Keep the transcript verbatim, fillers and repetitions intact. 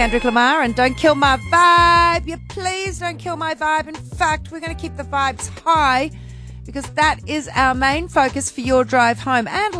Kendrick Lamar and Don't Kill My Vibe. You please don't kill my vibe. In fact, we're going to keep the vibes high because that is our main focus for your drive home. And